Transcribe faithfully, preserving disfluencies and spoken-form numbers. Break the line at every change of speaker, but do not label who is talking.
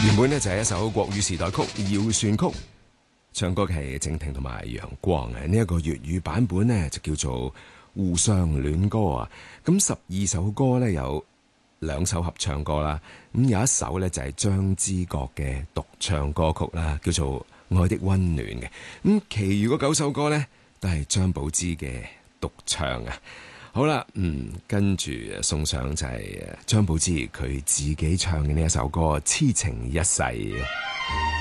原本呢就係一首國語時代曲《謠傳曲》，唱歌嘅係靜婷同埋楊光嘅。呢一個粵語版本呢就叫做《互相戀歌》啊。咁十二首歌呢有兩首合唱歌啦，咁有一首呢就係張之覺嘅獨唱歌曲啦，叫做《愛的溫暖》嘅。咁其餘嗰九首歌呢都係張寶芝嘅獨唱啊。好啦，嗯，跟住送上就係張寶芝佢自己唱嘅呢一首歌《癡情一世》。